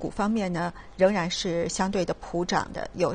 股方面呢，仍然是相对的普涨的，有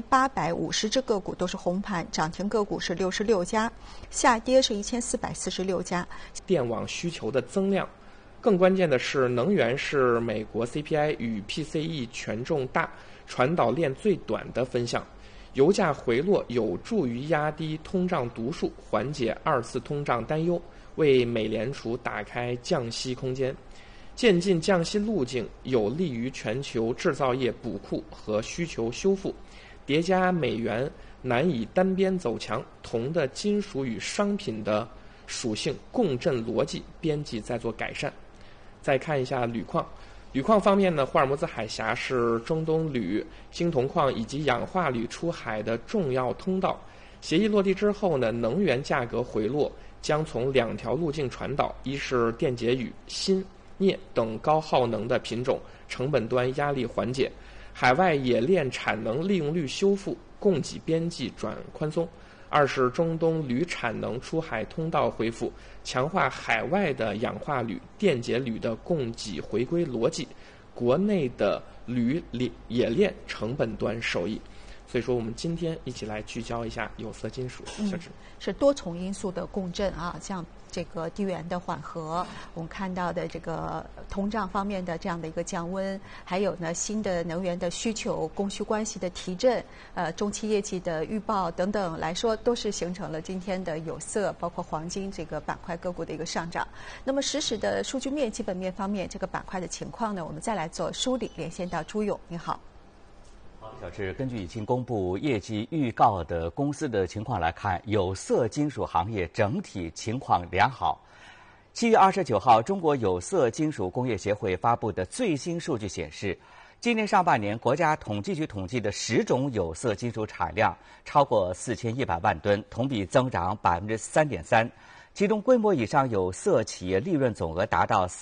3850只个股都是红盘，涨停个股是66家，下跌是1446家。 电网需求的增量，更关键的是能源是美国 CPI 与 PCE 权重大、传导链最短的分项。油价回落有助于压低通胀毒素，缓解二次通胀担忧，为美联储打开降息空间。渐进降息路径有利于全球制造业补库和需求修复，叠加美元难以单边走强，铜的金属与商品的属性共振逻辑边际在做改善。再看一下铝矿。铝矿方面呢，霍尔木兹海峡是中东铝、锌铜矿以及氧化铝出海的重要通道。协议落地之后呢，能源价格回落将从2条路径传导：一是电解钴、锌、镍等高耗能的品种，成本端压力缓解；海外冶炼产能利用率修复，供给边际转宽松。二是中东铝产能出海通道恢复，强化海外的氧化铝、电解铝的供给回归逻辑，国内的铝冶炼成本端受益。所以说我们今天一起来聚焦一下有色金属。 是多重因素的共振啊，像这个地缘的缓和，我们看到的这个通胀方面的这样的一个降温，还有呢新的能源的需求、供需关系的提振，中期业绩的预报等等来说，都是形成了今天的有色包括黄金这个板块个股的一个上涨。那么实时的数据面、基本面方面，这个板块的情况呢，我们再来做梳理。连线到朱勇，你好。 小智，根据已经公布业绩预告的公司的情况来看，有色金属行业整体情况良好。7月29号，中国有色金属工业协会发布的最新数据显示，今年上半年国家统计局统计的10种有色金属产量超过4100万吨，同比增长3.3%。其中规模以上有色企业利润总额达到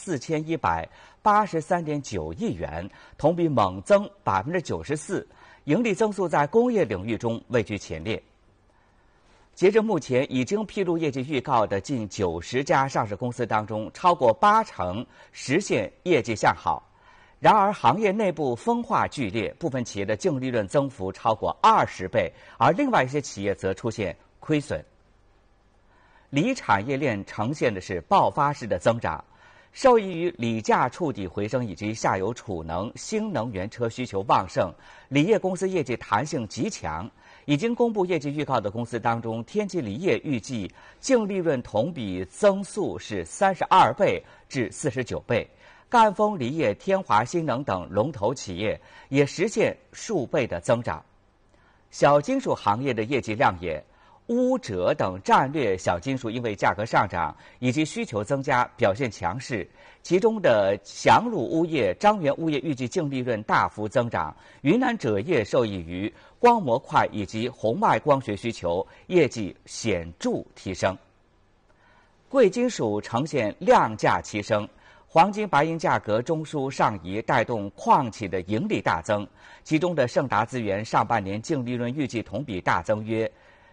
4183.9亿元，同比猛增94%，盈利增速在工业领域中位居前列。截至目前，已经披露业绩预告的近90家上市公司当中，超过80%实现业绩向好。然而，行业内部分化剧烈，部分企业的净利润增幅超过20倍，而另外一些企业则出现亏损。锂产业链呈现的是爆发式的增长，受益于锂价触底回升以及下游储能、新能源车需求旺盛，锂业公司业绩弹性极强。已经公布业绩预告的公司当中，天齐锂业预计净利润同比增速是32倍至49倍，赣锋锂业、天华新能等龙头企业也实现数倍的增长。小金属行业的业绩亮眼。钨、锗等战略小金属因为价格上涨以及需求增加表现强势，其中的祥鲁钨业、张元钨业预计净利润大幅增长，云南锗业受益于光模块以及红外光学需求，业绩显著提升。贵金属呈现量价齐升，黄金、白银价格中枢上移，带动矿企的盈利大增，其中的盛达资源上半年净利润预计同比大增约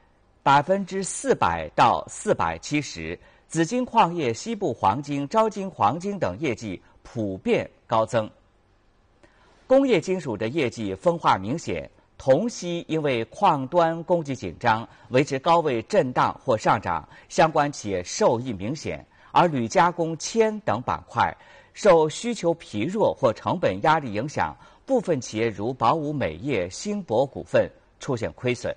400%到470%，紫金矿业、西部黄金、招金黄金等业绩普遍高增。工业金属的业绩分化明显，铜锡因为矿端供给紧张，维持高位震荡或上涨，相关企业受益明显；而铝加工、铅等板块受需求疲弱或成本压力影响，部分企业如宝武镁业、兴博股份出现亏损。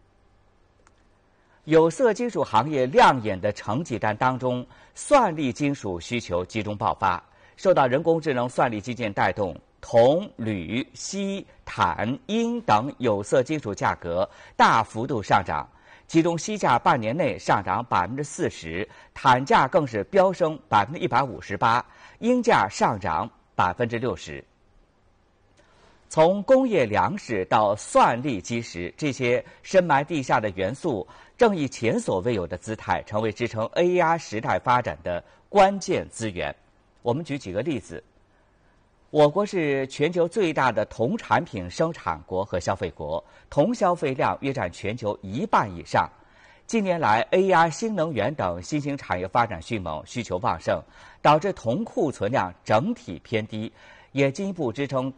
有色金属行业亮眼的成绩单当中，算力金属需求集中爆发，受到人工智能算力基建带动，铜、铝、锡、钽、铟等有色金属价格大幅度上涨，其中锡价半年内上涨40%，钽价更是飙升158%，铟价上涨60%。从工业粮食到算力基石，这些深埋地下的元素正以前所未有的姿态，成为支撑 AI 时代发展的关键资源。我们举几个例子。我国是全球最大的铜产品生产国和消费国，铜消费量约占全球1半以上。近年来 AI、新能源等新兴产业发展迅猛，需求旺盛，导致铜库存量整体偏低，也进一步支撑